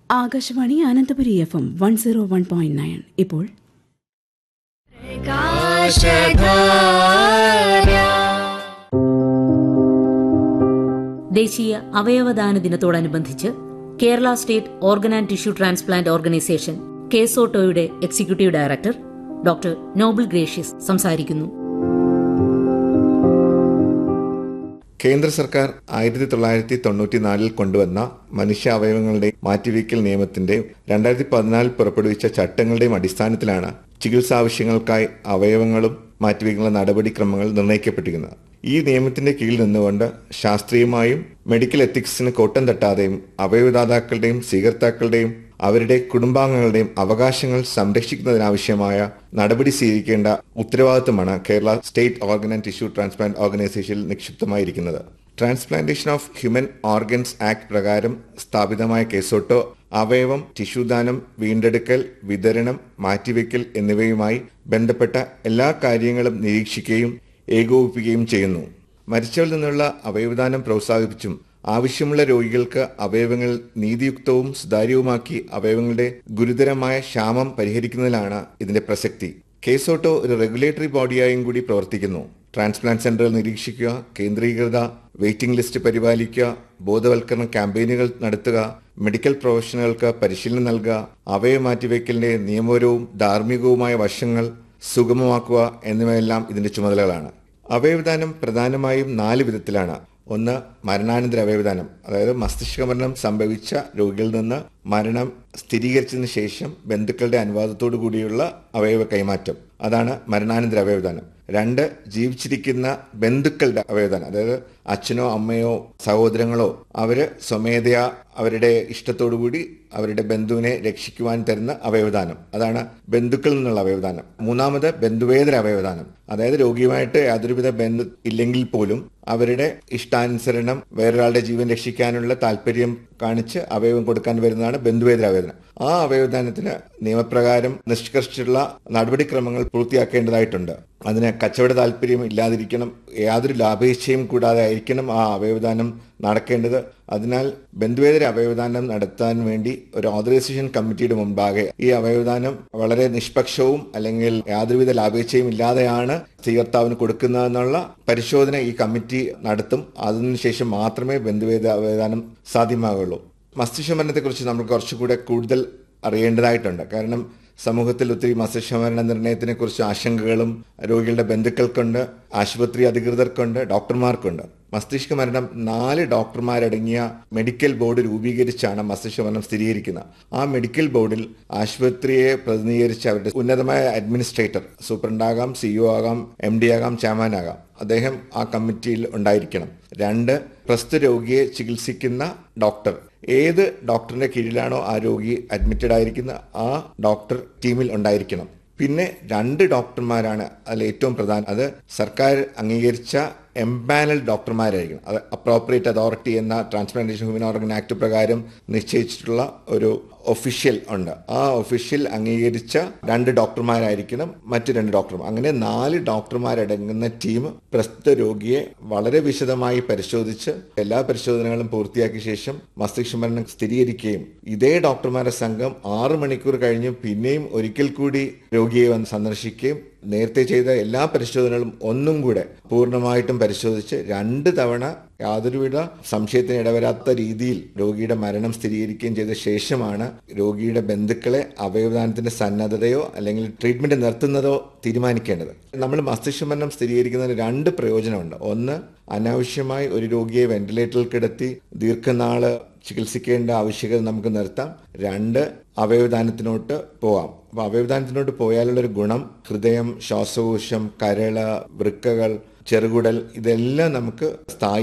Akashvani Ananthapuri FM 101.9. ഇപ്പോൾ ദേശീയ അവയവദാന ദിനത്തോടനുബന്ധിച്ച് Kerala state organ and tissue transplant organisation കേസോട്ടോയുടെ executive director doctor Nobel gracious സംസാരിക്കുന്നു. കേന്ദ്ര സർക്കാർ 1994 കൊണ്ടുവന്ന മനുഷ്യാവയവങ്ങളുടെ മാറ്റിവയ്ക്കൽ നിയമത്തിന്റെ 2014 പുറപ്പെടുവിച്ച ചട്ടങ്ങളുടെയും അടിസ്ഥാനത്തിലാണ് ചികിത്സാവശ്യങ്ങൾക്കായി അവയവങ്ങളും മാറ്റിവയ്ക്കുന്ന നടപടിക്രമങ്ങൾ നിർണ്ണയിക്കപ്പെട്ടിരിക്കുന്നത്. ഈ നിയമത്തിന്റെ കീഴിൽ നിന്നുകൊണ്ട് ശാസ്ത്രീയമായും മെഡിക്കൽ എത്തിക്സിന് കോട്ടം തട്ടാതെയും അവയവദാതാക്കളുടെയും സ്വീകർത്താക്കളുടെയും അവരുടെ കുടുംബാംഗങ്ങളുടെയും അവകാശങ്ങൾ സംരക്ഷിക്കുന്നതിനാവശ്യമായ നടപടി സ്വീകരിക്കേണ്ട ഉത്തരവാദിത്തമാണ് Kerala state organ and tissue transplant ഓർഗനൈസേഷനിൽ നിക്ഷിപ്തമായിരിക്കുന്നത്. Transplantation of human organs act പ്രകാരം സ്ഥാപിതമായ കേസോട്ടോ അവയവം, ടിഷ്യൂദാനം, വീണ്ടെടുക്കൽ, വിതരണം, മാറ്റിവെക്കൽ എന്നിവയുമായി ബന്ധപ്പെട്ട എല്ലാ കാര്യങ്ങളും നിരീക്ഷിക്കുകയും ഏകോപിപ്പിക്കുകയും ചെയ്യുന്നു. മരിച്ചവരിൽ നിന്നുള്ള അവയവദാനം പ്രോത്സാഹിപ്പിച്ചും ആവശ്യമുള്ള രോഗികൾക്ക് അവയവങ്ങൾ നീതിയുക്തവും സുതാര്യവുമാക്കി അവയവങ്ങളുടെ ഗുരുതരമായ ക്ഷാമം പരിഹരിക്കുന്നതിലാണ് ഇതിന്റെ പ്രസക്തി. കേസോട്ടോ ഒരു റെഗുലേറ്ററി ബോഡിയായും കൂടി പ്രവർത്തിക്കുന്നു. ട്രാൻസ്പ്ലാന്റ് സെന്ററുകൾ നിരീക്ഷിക്കുക, കേന്ദ്രീകൃത വെയിറ്റിംഗ് ലിസ്റ്റ് പരിപാലിക്കുക, ബോധവൽക്കരണ ക്യാമ്പയിനുകൾ നടത്തുക, മെഡിക്കൽ പ്രൊഫഷണലുകൾക്ക് പരിശീലനം നൽകുക, അവയവ മാറ്റിവെക്കലിന്റെ നിയമപരവും ധാർമ്മികവുമായ വശങ്ങൾ സുഗമമാക്കുക എന്നിവയെല്ലാം ഇതിന്റെ ചുമതലകളാണ്. അവയവദാനം പ്രധാനമായും 4 വിധത്തിലാണ്. ഒന്ന്, മരണാനന്തര അവയവദാനം, അതായത് മസ്തിഷ്ക മരണം സംഭവിച്ച രോഗികളിൽ നിന്ന് മരണം സ്ഥിരീകരിച്ചതിന് ശേഷം ബന്ധുക്കളുടെ അനുവാദത്തോടു കൂടിയുള്ള അവയവ കൈമാറ്റം, അതാണ് മരണാനന്തര അവയവദാനം. 2, ജീവിച്ചിരിക്കുന്ന ബന്ധുക്കളുടെ അവയവദാനം, അതായത് അച്ഛനോ അമ്മയോ സഹോദരങ്ങളോ അവര് സ്വമേധയാ അവരുടെ ഇഷ്ടത്തോടുകൂടി അവരുടെ ബന്ധുവിനെ രക്ഷിക്കുവാൻ തരുന്ന അവയവദാനം, അതാണ് ബന്ധുക്കളിൽ നിന്നുള്ള അവയവദാനം. 3, ബന്ധുവേതര അവയവദാനം, അതായത് രോഗിയുമായിട്ട് യാതൊരുവിധ ബന്ധം ഇല്ലെങ്കിൽ പോലും അവരുടെ ഇഷ്ടാനുസരണം വേറൊരാളുടെ ജീവൻ രക്ഷിക്കാനുള്ള താല്പര്യം കാണിച്ച് അവയവം കൊടുക്കാൻ വരുന്നതാണ് ബന്ധുവേതര അവയവദാനം. ആ അവയവദാനത്തിന് നിയമപ്രകാരം നിഷ്കർഷിച്ചുള്ള നടപടിക്രമങ്ങൾ പൂർത്തിയാക്കേണ്ടതായിട്ടുണ്ട്. അതിന് കച്ചവട താല്പര്യം ഇല്ലാതിരിക്കണം, യാതൊരു ലാഭേച്ഛയും കൂടാതെ ആയിരിക്കണം ആ അവയവദാനം നടക്കേണ്ടത്. അതിനാൽ ബന്ധുവേതര അവയവദാനം നടത്താൻ വേണ്ടി ഒരു ഓതറൈസേഷൻ കമ്മിറ്റിയുടെ മുമ്പാകെ ഈ അവയവദാനം വളരെ നിഷ്പക്ഷവും അല്ലെങ്കിൽ യാതൊരുവിധ ലാഭേച്ഛയും ഇല്ലാതെയാണ് സ്വീകർത്താവിന് കൊടുക്കുന്നതെന്നുള്ള പരിശോധന ഈ കമ്മിറ്റി നടത്തും. അതിനുശേഷം മാത്രമേ ബന്ധുവേതര അവയവദാനം സാധ്യമാകുള്ളൂ. മസ്തിഷ്ക മരണത്തെക്കുറിച്ച് നമ്മൾ കുറച്ചുകൂടെ കൂടുതൽ അറിയേണ്ടതായിട്ടുണ്ട്. കാരണം സമൂഹത്തിൽ ഒത്തിരി മസ്തിഷ്ക മരണ നിർണയത്തിനെ കുറിച്ച് ആശങ്കകളും രോഗികളുടെ ബന്ധുക്കൾക്കുണ്ട്, ആശുപത്രി അധികൃതർക്കുണ്ട്, ഡോക്ടർമാർക്കുണ്ട്. മസ്തിഷ്ക മരണം 4 ഡോക്ടർമാരടങ്ങിയ മെഡിക്കൽ ബോർഡ് രൂപീകരിച്ചാണ് മസ്തിഷ്ക മരണം സ്ഥിരീകരിക്കുന്നത്. ആ മെഡിക്കൽ ബോർഡിൽ ആശുപത്രിയെ പ്രതിനിധീകരിച്ച് അവരുടെ ഉന്നതമായ അഡ്മിനിസ്ട്രേറ്റർ, സൂപ്രണ്ടാകാം, CEO ആകാം, MD ആകാം, ചെയർമാൻ ആകാം, അദ്ദേഹം ആ കമ്മിറ്റിയിൽ ഉണ്ടായിരിക്കണം. 2, പ്രസ്തുത രോഗിയെ ചികിത്സിക്കുന്ന ഡോക്ടർ, ഏത് ഡോക്ടറിന്റെ കീഴിലാണോ ആ രോഗി അഡ്മിറ്റഡ് ആയിരിക്കുന്ന ആ ഡോക്ടർ ടീമിൽ ഉണ്ടായിരിക്കണം. പിന്നെ 2 ഡോക്ടർമാരാണ് അതിൽ ഏറ്റവും പ്രധാനം. അത് സർക്കാർ അംഗീകരിച്ച എംപാനൽ ഡോക്ടർമാരായിരിക്കണം. അത് അപ്രോപ്രിയേറ്റ് അതോറിറ്റി എന്ന ട്രാൻസ്പ്ലാന്റേഷൻ ഹ്യൂമൻ ഓർഗൻ ആക്ട് പ്രകാരം നിശ്ചയിച്ചിട്ടുള്ള ഒരു ഒഫീഷ്യൽ ഉണ്ട്. ആ ഒഫീഷ്യൽ അംഗീകരിച്ച 2 ഡോക്ടർമാരായിരിക്കണം മറ്റ് 2 ഡോക്ടർമാർ. അങ്ങനെ 4 ഡോക്ടർമാരടങ്ങുന്ന ടീം പ്രസ്തുത രോഗിയെ വളരെ വിശദമായി പരിശോധിച്ച് എല്ലാ പരിശോധനകളും പൂർത്തിയാക്കിയ ശേഷം മസ്തിഷ്ക മരണം സ്ഥിരീകരിക്കുകയും ഇതേ ഡോക്ടർമാരുടെ സംഘം 6 മണിക്കൂർ കഴിഞ്ഞ് പിന്നെയും ഒരിക്കൽ കൂടി രോഗിയെ വന്ന് സന്ദർശിക്കുകയും നേരത്തെ ചെയ്ത എല്ലാ പരിശോധനകളും ഒന്നും കൂടെ പൂർണ്ണമായിട്ടും പരിശോധിച്ച് 2 തവണ യാതൊരുവിധ സംശയത്തിന് ഇടവരാത്ത രീതിയിൽ രോഗിയുടെ മരണം സ്ഥിരീകരിക്കുകയും ചെയ്ത ശേഷമാണ് രോഗിയുടെ ബന്ധുക്കളെ അവയവദാനത്തിന്റെ സന്നദ്ധതയോ അല്ലെങ്കിൽ ട്രീറ്റ്മെന്റ് നിർത്തുന്നതോ തീരുമാനിക്കേണ്ടത്. നമ്മൾ മസ്തിഷ്ക മരണം സ്ഥിരീകരിക്കുന്നതിന് 2 പ്രയോജനമുണ്ട്. ഒന്ന്, അനാവശ്യമായി ഒരു രോഗിയെ വെന്റിലേറ്ററിൽ കിടത്തി ദീർഘനാള് ചികിത്സിക്കേണ്ട ആവശ്യകത നമുക്ക് നിർത്താം. 2, അവയവദാനത്തിനോട്ട് പോവാം. അപ്പൊ അവയവദാനത്തിനോട്ട് പോയാലുള്ളൊരു ഗുണം ഹൃദയം, ശ്വാസകോശം, കരള്, വൃക്കകൾ, ചെറുകുടൽ ഇതെല്ലാം നമുക്ക് സ്ഥായി